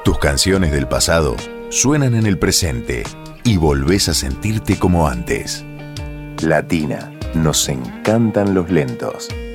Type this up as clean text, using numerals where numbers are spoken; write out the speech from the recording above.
Tus canciones del pasado suenan en el presente y volvés a sentirte como antes. Latina, nos encantan los lentos.